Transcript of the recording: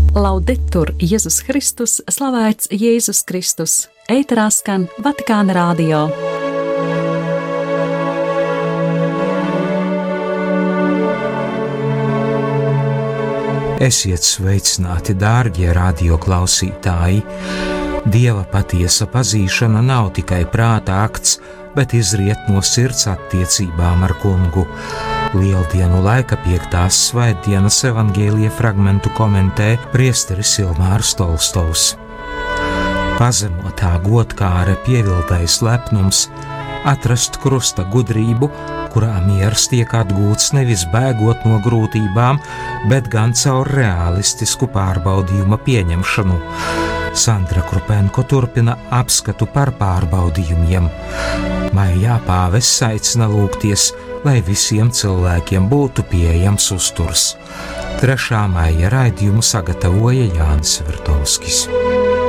Laudetur Jēzus Kristus, slavēts Jēzus Kristus. Ēterā skan Vatikāna radio. Esiet sveicināti, dārgie radioklausītāji! Dieva patiesa pazīšana nav tikai prāta akts, bet izriet no sirds attiecībām ar Kungu. Lieldienu laika 5. svētdienas evaņģēlija fragmentu komentē priesteris Ilmārs Tolstovs. Pazemotā godkāre pievildais lepnums, atrast krusta gudrību, kurā miers tiek atgūts nevis bēgot no grūtībām, bet gan caur realistisku pārbaudījuma pieņemšanu. Sandra Krupenko turpina apskatu par pārbaudījumiem. Maijā pāvests aicina lūgties, lai visiem cilvēkiem būtu pieejams uzturs. 3. maija raidījumu sagatavoja Jānis Virtovskis.